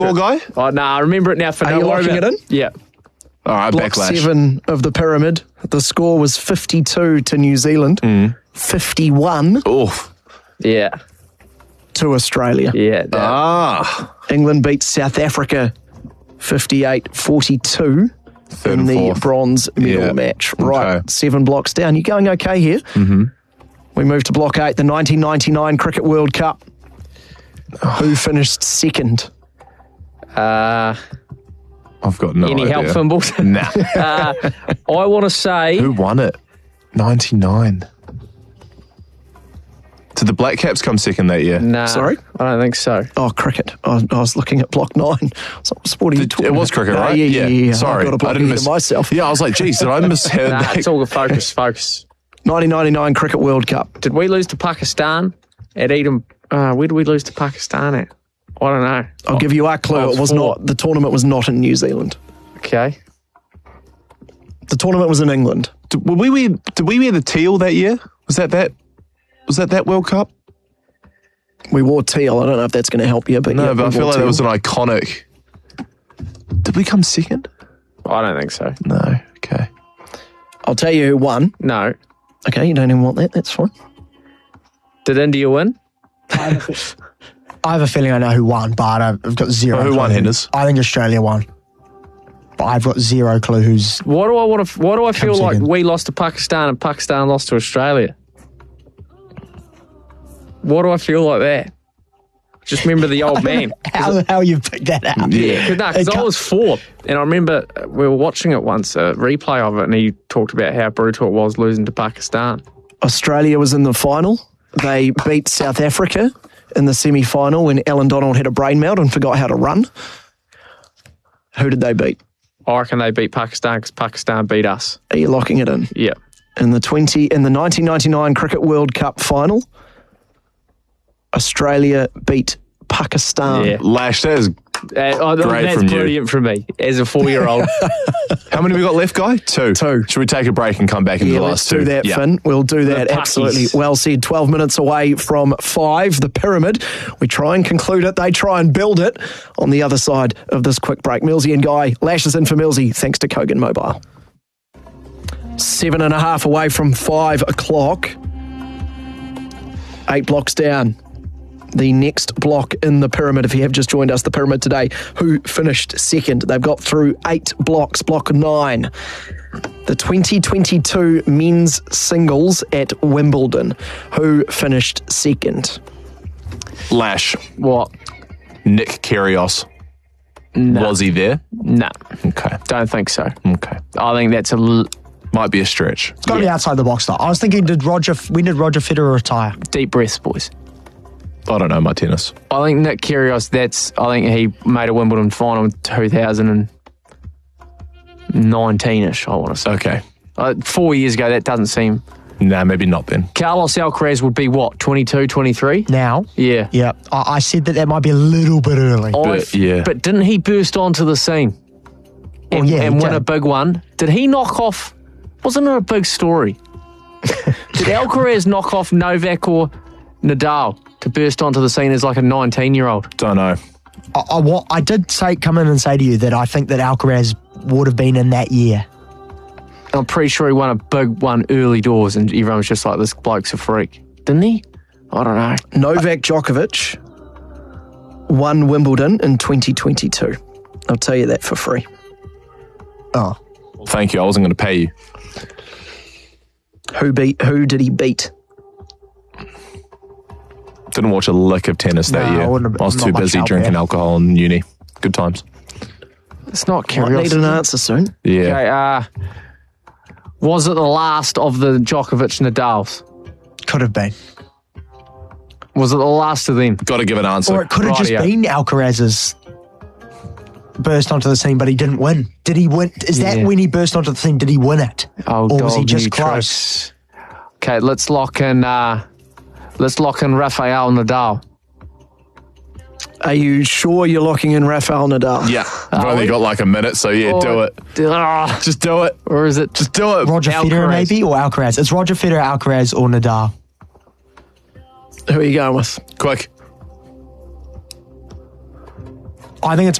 Poor guy? Oh, no, I remember it now. Are you locking it in? Yeah. All right, Block backlash. 7 of the pyramid. The score was 52 to New Zealand, 51 Oof. Yeah. to Australia. Yeah. England beat South Africa 58-42 Third in and the fourth. bronze medal Yeah. match. Okay. Right, 7 blocks down. You're going okay here. Mm-hmm. We move to block 8, the 1999 Cricket World Cup. Who finished second? I've got no Any idea. help, Fimbles? Nah. I want to say... Who won it? 99. Did the Black Caps come second that year? Nah, Sorry? I don't think so. Oh, cricket. I was looking at block 9. So what sport are you talking It was about? cricket, right? Yeah. Sorry. I've got a block ahead of myself. Yeah, I was like, geez, did I miss Nah, that? it's all the focus. 1999 Cricket World Cup. Did we lose to Pakistan at Eden? Where did we lose to Pakistan at? I don't know. I'll give you a clue. Oh, It was four. not. The tournament was not in New Zealand. Okay. The tournament was in England. Did we wear the teal that year? Was that World Cup? We wore teal. I don't know if that's going to help you, but No, yeah, but I we feel wore like that teal. was an iconic. Did we come second? I don't think so. No. Okay. I'll tell you who won. No. Okay, you don't even want that. That's fine. Did India win? I have a feeling I know who won, but I've got zero. Oh, who won, clue. Henders? I think Australia won, but I've got zero clue who's. Why do I feel like second. we lost to Pakistan and Pakistan lost to Australia? Why do I feel like that? Just remember the old man. How you picked that out? Yeah. Because I was 4, and I remember we were watching it once, a replay of it, and he talked about how brutal it was losing to Pakistan. Australia was in the final. They beat South Africa in the semi-final when Alan Donald had a brain melt and forgot how to run. Who did they beat? I reckon they beat Pakistan because Pakistan beat us. Are you locking it in? Yeah. In the 1999 Cricket World Cup final, Australia beat Pakistan. Yeah. Lash, that is. That's from you. brilliant from me as a 4-year-old. How many we got left, Guy? 2. 2. Should we take a break and come back into Yeah, the let's last do 2? that, Yeah. Finn. We'll do that. Puckies. Absolutely. Well said. 12 minutes away from 5, the pyramid. We try and conclude it. They try and build it on the other side of this quick break. Millsy and Guy, lashes in for Millsy, thanks to Kogan Mobile. 7.5 away from 5 o'clock. 8 blocks down. The next block in the pyramid, if you have just joined us, the pyramid today, who finished second? They've got through 8 blocks, block 9. The 2022 men's singles at Wimbledon, who finished second? Lash, What? Nick Kyrgios. No. Was he there? No. Okay. Don't think so. Okay. I think that's Might be a stretch. It's got to be outside the box, though. I was thinking, when did Roger Federer retire? deep breaths, boys. I don't know my tennis. I think Nick Kyrgios, I think he made a Wimbledon final in 2019-ish, I want to say. Okay. 4 years ago, that doesn't seem... Nah, maybe not then. Carlos Alcaraz would be what, 22, 23? Now, Yeah. yeah, I said that might be a little bit early. yeah. But didn't he burst onto the scene and, yeah, he and win did. a big one? Did he knock off... Wasn't it a big story? Did Alcaraz knock off Novak or Nadal to burst onto the scene as like a 19-year-old? Don't know. I did come in and say to you that I think that Alcaraz would have been in that year. I'm pretty sure he won a big one early doors and everyone was just like, this bloke's a freak. Didn't he? I don't know. Novak Djokovic won Wimbledon in 2022. I'll tell you that for free. Oh, Thank you. I wasn't going to pay you. Who did he beat? Didn't watch a lick of tennis that No, I year. wouldn't have- I was not too much busy out drinking there. alcohol in uni. Good times. It's not Might need an curiosity. answer soon. Yeah. Okay, was it the last of the Djokovic Nadals? could have been. Was it the last of them? Got to give an answer. Or it could have just Rightio. been Alcaraz's burst onto the scene, but he didn't win. Did he win? Is that Yeah. when he burst onto the scene? Did he win it? Oh, or was he dog, just new close? tricks. Okay, let's lock in Rafael Nadal. Are you sure you're locking in Rafael Nadal? Yeah. I've only got like a minute, so yeah, do it. Just do it. Or is it Just do it. Roger Federer Alcaraz. maybe, or Alcaraz? It's Roger Federer, Alcaraz, or Nadal. Who are you going with? Quick. I think it's